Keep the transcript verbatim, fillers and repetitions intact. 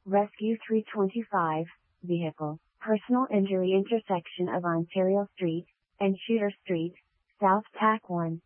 Rescue three twenty-five, vehicle, personal injury intersection of Ontario Street and Shooter Street, South Tack one.